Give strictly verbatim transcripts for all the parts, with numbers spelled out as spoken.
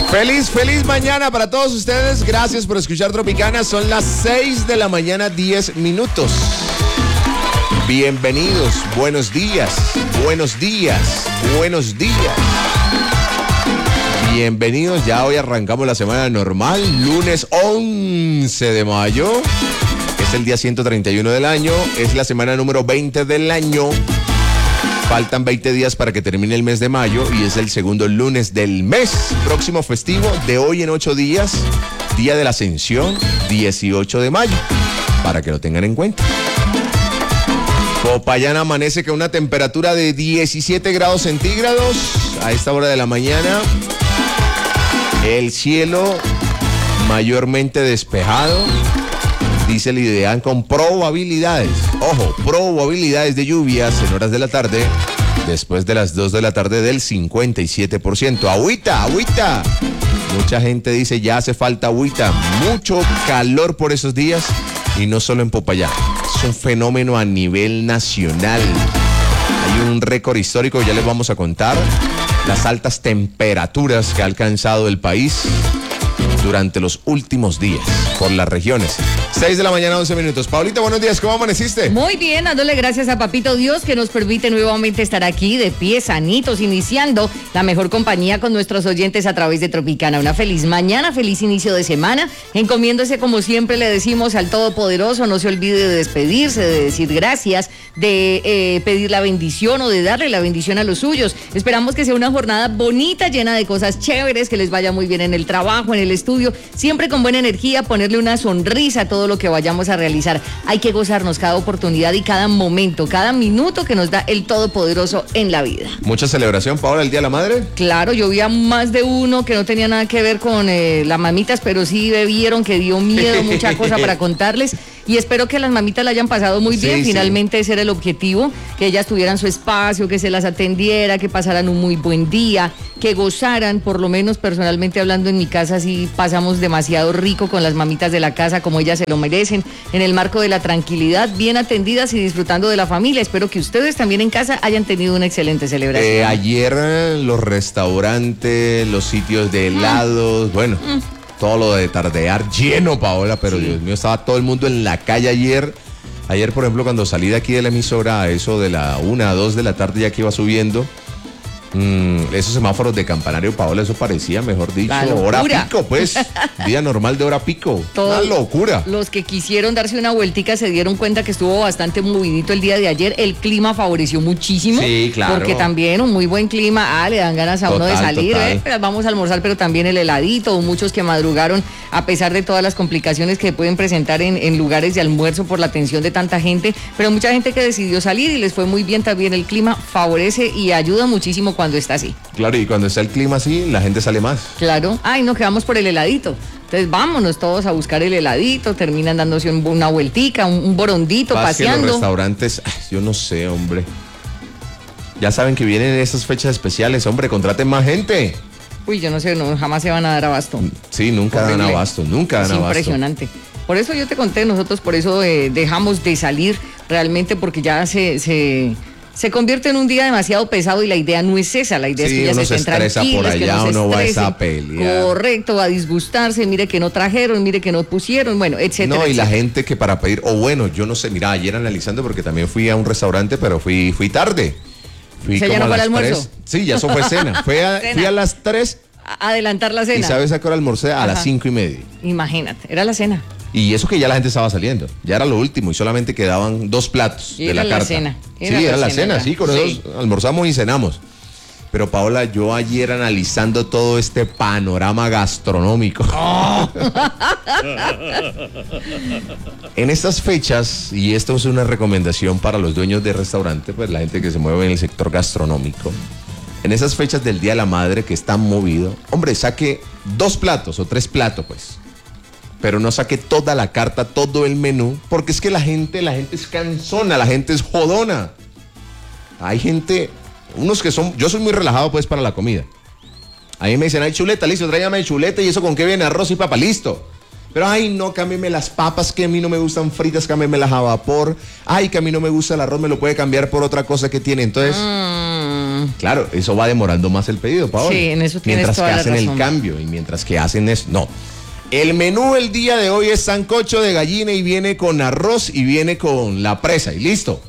Feliz, feliz mañana para todos ustedes. Gracias por escuchar Tropicana. Son las seis de la mañana, diez minutos. Bienvenidos, buenos días, buenos días, buenos días. Bienvenidos, ya hoy arrancamos la semana normal, lunes once de mayo. Es el día ciento treinta y uno del año, es la semana número veinte del año. Faltan veinte días para que termine el mes de mayo y es el segundo lunes del mes. Próximo festivo de hoy en ocho días, Día de la Ascensión, dieciocho de mayo, para que lo tengan en cuenta. Popayán amanece con una temperatura de diecisiete grados centígrados a esta hora de la mañana. El cielo mayormente despejado. Dice el IDEAN con probabilidades, ojo, probabilidades de lluvias en horas de la tarde, después de las dos de la tarde del cincuenta y siete por ciento. Agüita, agüita. Mucha gente dice ya hace falta agüita. Mucho calor por esos días y no solo en Popayán. Es un fenómeno a nivel nacional. Hay un récord histórico, ya les vamos a contar las altas temperaturas que ha alcanzado el país durante los últimos días por las regiones. seis de la mañana, once minutos. Paulita, buenos días, ¿cómo amaneciste? Muy bien, dándole gracias a Papito Dios que nos permite nuevamente estar aquí de pie, sanitos, iniciando la mejor compañía con nuestros oyentes a través de Tropicana. Una feliz mañana, feliz inicio de semana, encomiéndose como siempre le decimos al Todopoderoso, no se olvide de despedirse, de decir gracias, de eh, pedir la bendición o de darle la bendición a los suyos. Esperamos que sea una jornada bonita, llena de cosas chéveres, que les vaya muy bien en el trabajo, en el estudio, siempre con buena energía, ponerle una sonrisa a todo lo que vayamos a realizar. Hay que gozarnos cada oportunidad y cada momento, cada minuto que nos da el Todopoderoso en la vida. ¿Mucha celebración, Paola, el Día de la Madre? Claro, yo vi a más de uno que no tenía nada que ver con eh, las mamitas, pero sí bebieron, que dio miedo, mucha cosa para contarles. Y espero que las mamitas la hayan pasado muy bien. Sí, finalmente sí. Ese era el objetivo, que ellas tuvieran su espacio, que se las atendiera, que pasaran un muy buen día, que gozaran, por lo menos personalmente hablando en mi casa, sí pasamos demasiado rico con las mamitas de la casa, como ellas se lo merecen, en el marco de la tranquilidad, bien atendidas y disfrutando de la familia. Espero que ustedes también en casa hayan tenido una excelente celebración. Eh, ayer los restaurantes, los sitios de helados, mm. bueno... Mm. Todo lo de tardear lleno, Paola, pero sí. Dios mío, estaba todo el mundo en la calle ayer. Ayer, por ejemplo, cuando salí de aquí de la emisora, a eso de la una a dos de la tarde, ya que iba subiendo, mmm, esos semáforos de campanario, Paola, eso parecía, mejor dicho, hora pico, pues, día normal de hora pico. Toda locura. Los que quisieron darse una vueltica se dieron cuenta que estuvo bastante movidito el día de ayer. El clima favoreció muchísimo. Sí, claro. Porque también un muy buen clima, ah, le dan ganas a total, uno de salir, eh, pero vamos a almorzar, pero también el heladito, muchos que madrugaron, a pesar de todas las complicaciones que pueden presentar en, en lugares de almuerzo por la atención de tanta gente, pero mucha gente que decidió salir y les fue muy bien también. El clima favorece y ayuda muchísimo cuando está así. Claro, y cuando está el clima así, la gente sale más. Claro. Ay, no, quedamos por el heladito. Entonces vámonos todos a buscar el heladito, terminan dándose un, una vueltica, un, un borondito, Paz paseando. Que los restaurantes, ay, yo no sé, hombre. Ya saben que vienen esas fechas especiales, hombre, contraten más gente. Uy, yo no sé, no, jamás se van a dar abasto. Sí, nunca Horrible. dan abasto, nunca dan es abasto. Impresionante. Por eso yo te conté, nosotros por eso eh, dejamos de salir realmente, porque ya se, se, se convierte en un día demasiado pesado y la idea no es esa, la idea sí, es que ya uno se estén estresa tranquilos, por allá, que no se uno estresen. va a esa pelea. Correcto, va a disgustarse, mire que no trajeron, mire que no pusieron, bueno, etcétera. No, y etcétera. la gente que para pedir, o bueno, yo no sé, mira, ayer analizando, porque también fui a un restaurante, pero fui, fui tarde. Fui ¿Se ya no fue al almuerzo? tres. Sí, ya eso fue cena. Fui a, cena. Fui a las tres. Adelantar la cena. ¿Y sabes a qué hora almorcé? A Ajá. las cinco y media. Imagínate, era la cena. Y eso que ya la gente estaba saliendo. Ya era lo último y solamente quedaban dos platos y de la, la carta. Cena. Era sí, era la, la cena, cena sí, con sí. eso almorzamos y cenamos. Pero Paola, yo ayer analizando todo este panorama gastronómico. Oh. En estas fechas, y esto es una recomendación para los dueños de restaurante, pues la gente que se mueve en el sector gastronómico. En esas fechas del Día de la Madre que está movido, hombre, saque dos platos o tres platos, pues. Pero no saque toda la carta, todo el menú, porque es que la gente, la gente es cansona, la gente es jodona. Hay gente, unos que son, yo soy muy relajado pues para la comida. A mí me dicen, ay, chuleta, listo, tráigame chuleta y eso con qué viene, arroz y papa, listo. Pero, ay, no, cámbiame las papas que a mí no me gustan fritas, cámbiamelas a vapor. Ay, que a mí no me gusta el arroz, me lo puede cambiar por otra cosa que tiene. Entonces, mm. Claro, eso va demorando más el pedido, Paola. Sí, en eso tienes mientras toda que la hacen razón. el cambio y mientras que hacen eso, no. El menú el día de hoy es sancocho de gallina y viene con arroz y viene con la presa y listo.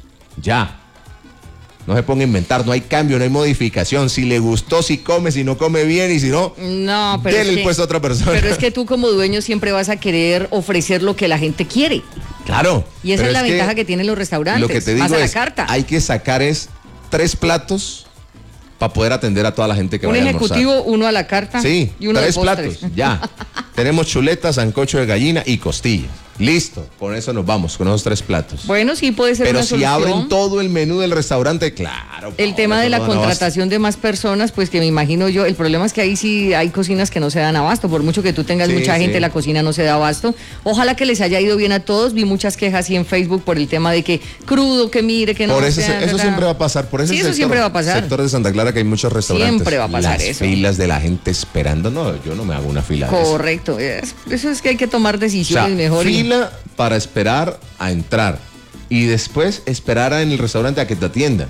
Ya. No se ponga a inventar, no hay cambio, no hay modificación. Si le gustó, si come, si no come bien y si no, No, pero dele es el que, puesto a otra persona. Pero es que tú como dueño siempre vas a querer ofrecer lo que la gente quiere. Claro. Y esa pero es la que ventaja que tienen los restaurantes. Lo que te digo vas a la es, carta. hay que sacar es tres platos para poder atender a toda la gente que Un vaya a almorzar. ejecutivo, uno a la carta Sí, y uno tres de postres. platos, ya. Tenemos chuletas, sancocho de gallina y costillas. Listo, con eso nos vamos, con esos tres platos. Bueno, sí puede ser Pero una si solución. abren todo el menú del restaurante, claro. El Paola, tema de eso la no dan contratación de más personas, pues que me imagino yo, el problema es que ahí sí hay cocinas que no se dan abasto, por mucho que tú tengas Sí, mucha gente, sí. la cocina no se da abasto. Ojalá que les haya ido bien a todos, vi muchas quejas así en Facebook por el tema de que crudo, que mire, que no. Por eso, sea, eso da- siempre va a pasar, por ese Sí, eso sector, siempre va a pasar. sector de Santa Clara que hay muchos restaurantes. Siempre va a pasar Las eso. filas de la gente esperando, no, yo no me hago una fila de eso. Correcto, es- eso es que hay que tomar O sea, decisiones mejor. y- fila para esperar a entrar y después esperar en el restaurante a que te atiendan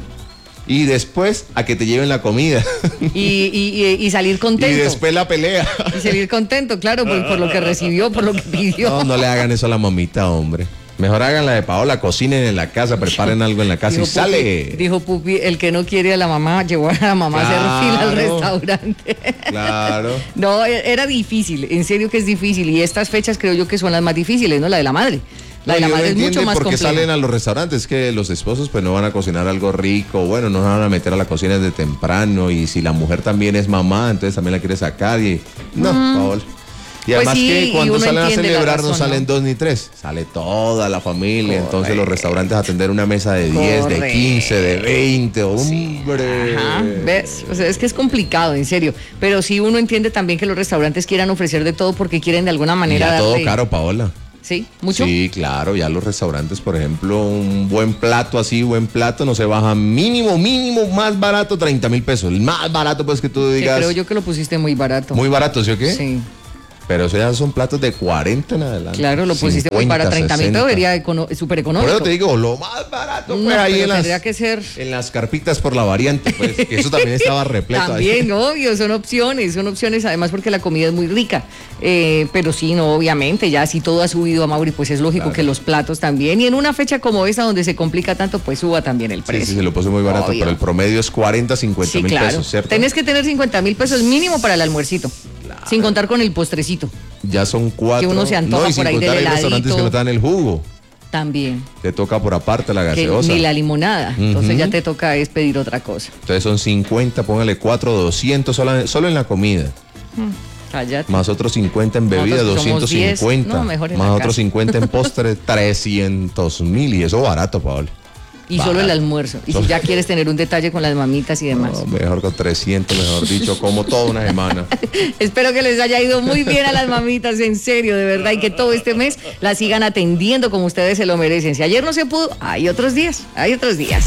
y después a que te lleven la comida Y, y- y- y salir y contento. después la pelea. Y salir contento, claro, por, por lo que recibió, por lo que pidió. No, no le hagan eso a la mamita, hombre. Mejor hagan la de Paola, cocinen en la casa, preparen algo en la casa Dijo y sale. Pupi, dijo Pupi, el que no quiere a la mamá, llevó a la mamá a hacer fila al Claro. restaurante. Claro. No, e- era difícil, en serio que es difícil. Y estas fechas creo yo que son las más difíciles, ¿no? La de la madre. La de No, la y uno madre es mucho entiende más por qué compleja. salen a los restaurantes, que los esposos pues no van a cocinar algo rico, bueno, no van a meter a la cocina desde temprano y si la mujer también es mamá, entonces también la quiere sacar y no, Paola. Y Pues además sí, que y cuando uno salen a entiende la celebrar no razón, salen ¿no? dos ni tres, sale toda la familia, entonces los restaurantes a atender una mesa de diez, de Correcto. quince, de veinte, hombre. Ajá, ¿ves? O sea, es que es complicado, en serio. Pero sí uno entiende también que los restaurantes quieran ofrecer de todo porque quieren de alguna Y manera ya todo darte- caro, Paola. ¿Sí? ¿Mucho? Sí, claro, ya los restaurantes, por ejemplo, un buen plato así, buen plato, no se baja mínimo, mínimo, más barato, treinta mil pesos. El más barato, pues que tú Sí, digas. creo yo que lo pusiste muy barato. Muy barato, ¿sí o qué? Sí. Pero esos ya son platos de cuarenta en adelante. Claro, lo pusiste muy cincuenta, para treinta mil, pero sesenta. sería econo- súper Por económico. eso te digo, lo más barato, No, pues ahí pero en las, tendría que ser- en las carpitas por la variante, pues, que eso también estaba repleto También, ahí. obvio, son opciones, son opciones además porque la comida es muy rica. Eh, pero sí, no, obviamente, ya si todo ha subido a Mauri, pues es lógico Claro. que los platos también. Y en una fecha como esa donde se complica tanto, pues suba también el Sí, precio. sí, se lo puse muy barato, Obvio. pero el promedio es cuarenta, cincuenta Sí, mil claro. pesos, ¿cierto? Tenés que tener cincuenta mil pesos mínimo para el almuercito. Sin contar con el postrecito. Ya son cuatro. Que uno se antoja no, y sin por ahí del contar hay restaurantes heladito. que no te dan el jugo. También. Te toca por aparte la Que gaseosa. ni la limonada. Entonces Ujú. ya te toca es pedir otra cosa. Entonces son cincuenta, póngale cuatro, doscientos sola- solo en la comida. Cállate. Más otros cincuenta en bebida, Nosotros somos doscientos cincuenta. diez. No, mejor en más la otros casa. cincuenta en postre, trescientos mil. Y eso barato, Paola. Y solo el almuerzo. Y si Solo- ya quieres tener un detalle con las mamitas y demás. No, mejor con trescientos, mejor dicho, como toda una semana. Espero que les haya ido muy bien a las mamitas, en serio, de verdad, y que todo este mes las sigan atendiendo como ustedes se lo merecen. Si ayer no se pudo, hay otros días, hay otros días.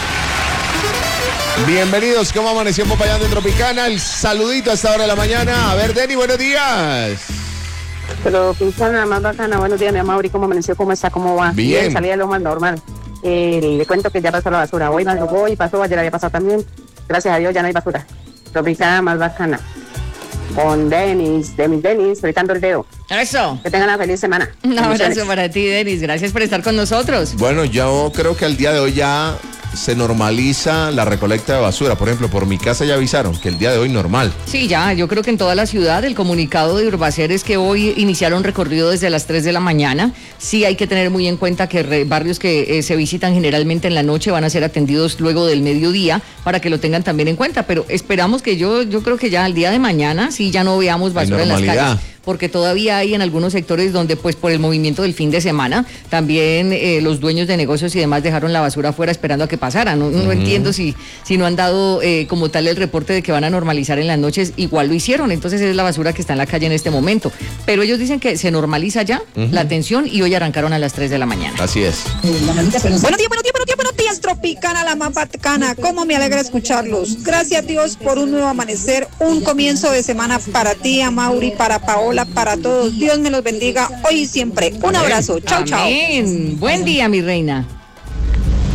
Bienvenidos, ¿cómo amaneció en Popayán de Tropicana? El saludito a esta hora de la mañana. A ver, Denny, buenos días. Pero Pizana, más bacana, buenos días, mi Mauri, ¿cómo amaneció? ¿Cómo está? ¿Cómo va? Bien. Salí de lo más normal. Eh, le cuento que ya pasó la basura. Hoy más voy, pasó, ayer había pasado también. Gracias a Dios ya no hay basura. Tropicana, más bacana. Con Denis, Denis, Denis, fritando el dedo. Eso. Que tengan una feliz semana. Un abrazo Bendiciones. para ti, Denis. Gracias por estar con nosotros. Bueno, yo creo que al día de hoy ya se normaliza la recolecta de basura. Por ejemplo, por mi casa ya avisaron que el día de hoy normal. Sí, ya, yo creo que en toda la ciudad el comunicado de Urbacer es que hoy iniciaron recorrido desde las tres de la mañana. Sí hay que tener muy en cuenta que re- barrios que eh, se visitan generalmente en la noche van a ser atendidos luego del mediodía para que lo tengan también en cuenta. Pero esperamos que yo, yo creo que ya al día de mañana sí ya no veamos Hay basura en las normalidad. calles. Porque todavía hay en algunos sectores donde pues por el movimiento del fin de semana también eh, los dueños de negocios y demás dejaron la basura afuera esperando a que pasara. No, no entiendo si, si no han dado eh, como tal el reporte de que van a normalizar en las noches, igual lo hicieron. Entonces es la basura que está en la calle en este momento. Pero ellos dicen que se normaliza ya la atención y hoy arrancaron a las tres de la mañana. Así es. Buenos días, buenos días, buenos días, buenos días, Tropicana, la más bacana. Cómo me alegra escucharlos. Gracias a Dios por un nuevo amanecer, un comienzo de semana para ti, a Mauri, para Paola, para todos. Dios me los bendiga hoy y siempre. Un abrazo. Chao, chao. Amén. Buen día, mi reina.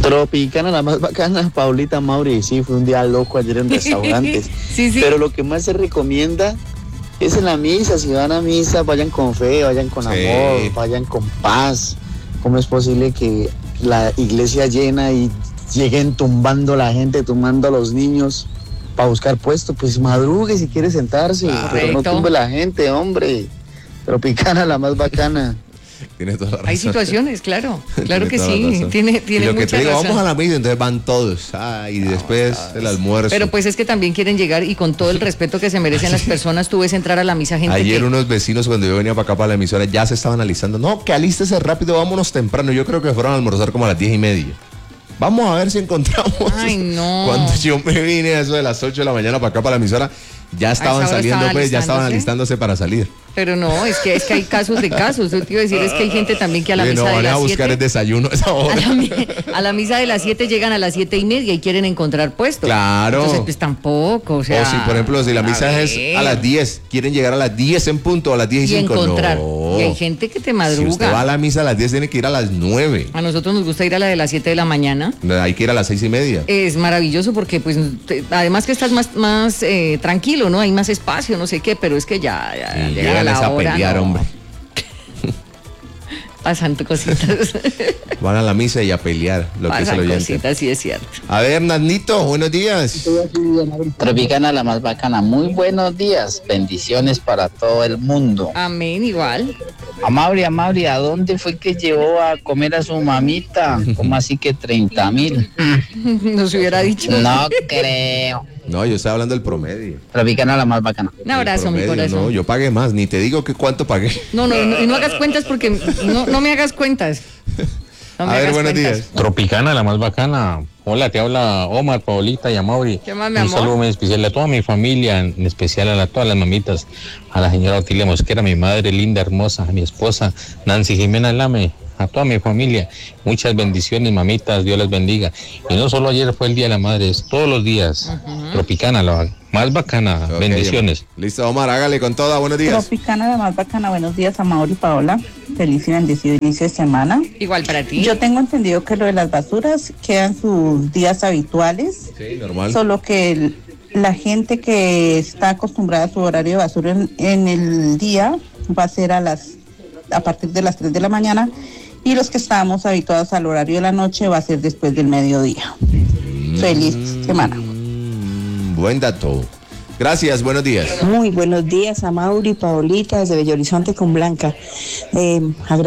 Tropicana, la más bacana, Paulita, Mauri. Sí, fue un día loco ayer en restaurantes. Sí, sí. Pero lo que más se recomienda es en la misa. Si van a misa, vayan con fe, vayan con Sí. amor, vayan con paz. ¿Cómo es posible que la iglesia llena y lleguen tumbando la gente, tumbando a los niños para buscar puesto? Pues madrugue si quiere sentarse, pero no Correcto. tumbe la gente, hombre. Tropicana, la más bacana. Tiene toda la razón. Hay situaciones, claro. Claro Tiene que toda la sí. razón. Tiene, tiene y lo que mucha te digo, razón. vamos a la misa, entonces van todos. Ah, y después el almuerzo. Pero pues es que también quieren llegar y con todo el respeto que se merecen las personas, tú ves entrar a la misa gente Ayer que... unos vecinos cuando yo venía para acá para la emisora ya se estaban alistando. No, que alístese rápido, vámonos temprano. Yo creo que fueron a almorzar como a las diez y media. Vamos a ver si encontramos. Ay, no. Cuando yo me vine a eso de las ocho de la mañana para acá para la emisora, ya estaban esa hora saliendo, estaban pues, ya estaban alistándose. alistándose para salir. Pero no, es que es que hay casos de casos. Yo te iba a decir, es que hay gente también que a la Sí, misa no, de van a las buscar el siete... desayuno a esa A hora. la, mi- a la misa de las siete llegan a las siete y media y quieren encontrar puestos. Claro. Entonces, pues tampoco, o sea... O si, por ejemplo, si la misa a es ver. a las diez, quieren llegar a las diez en punto, a las diez y Y cinco. encontrar. No. Y hay gente que te Si usted va a madruga. la misa a las diez, tiene que ir a las nueve. A nosotros nos gusta ir a la de las siete de la mañana. Hay que ir a las seis y media. Es maravilloso porque, pues, te- además que estás más, más eh, tranquilo, ¿no? Hay más espacio, no sé qué, pero es que ya, ya Sí, llegan a llegan la es a hora, pelear, no. hombre. Pasan cositas. Van a la misa y a pelear, lo que es el Pasan oyente. cositas, sí es cierto. A ver, Nandito, buenos días. Tropicana, la más bacana. Muy buenos días. Bendiciones para todo el mundo. Amén, igual. Amabri, Amabri, ¿a dónde fue que llevó a comer a su mamita? ¿Cómo así que treinta mil? Nos hubiera dicho. No creo. No, yo estoy hablando del promedio. Tropicana, la más bacana. Un abrazo, El mi promedio, corazón. No, yo pagué más, ni te digo que cuánto pagué. No, no, no, y no hagas cuentas porque no, no me hagas cuentas. No me A ver, hagas buenos cuentas. días. Tropicana, la más bacana. Hola, te habla Omar, Paulita y Amaury. ¿Qué más, mi Un amor? saludo muy especial a toda mi familia, en especial a la- todas las mamitas, a la señora Otilia Mosquera, mi madre linda, hermosa, a mi esposa Nancy Jimena Lame, a toda mi familia. Muchas bendiciones, mamitas, Dios les bendiga. Y no solo ayer fue el Día de la Madre, es todos los días. Tropicana, la más bacana. Ok, Bendiciones. Listo, Omar, hágale con toda. Buenos días. Tropicana, la más bacana. Buenos días a Mauri y Paola. Feliz y bendecido inicio de semana. Igual para ti. Yo tengo entendido que lo de las basuras quedan sus días habituales, Sí, normal. solo que el- la gente que está acostumbrada a su horario de basura en, en el día va a ser a las a partir de las tres de la mañana y los que estábamos habituados al horario de la noche va a ser después del mediodía. Feliz semana. Mm, buen dato. Gracias, buenos días. Muy buenos días a Mauri y Paolita desde Bello Horizonte con Blanca. Eh,